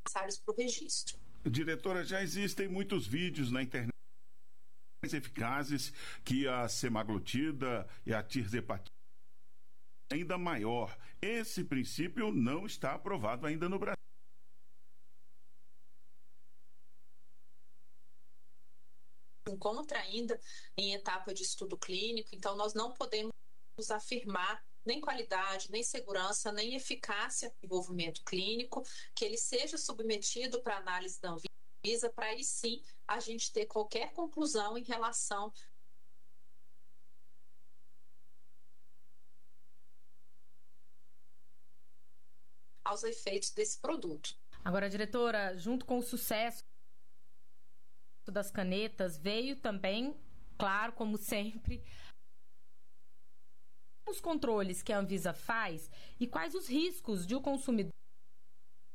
necessários para o registro. Diretora, já existem muitos vídeos na internet mais eficazes que a semaglutida e a tirzepatida, ainda maior. Esse princípio não está aprovado ainda no Brasil. Encontra ainda em etapa de estudo clínico, então nós não podemos afirmar nem qualidade, nem segurança, nem eficácia do desenvolvimento clínico, que ele seja submetido para análise da Anvisa, para aí sim a gente ter qualquer conclusão em relação aos efeitos desse produto. Agora, diretora, junto com o sucesso das canetas, veio também, claro, como sempre, os controles que a Anvisa faz e quais os riscos de o consumidor